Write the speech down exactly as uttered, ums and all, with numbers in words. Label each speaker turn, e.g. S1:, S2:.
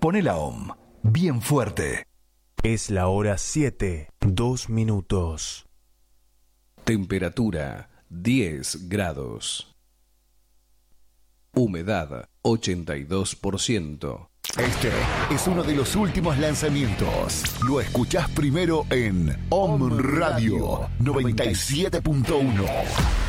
S1: Poné la O M bien fuerte.
S2: Es la hora siete, dos minutos.
S3: Temperatura diez grados. Humedad ochenta y dos por ciento.
S1: Este es uno de los últimos lanzamientos. Lo escuchás primero en O M Radio noventa y siete punto uno.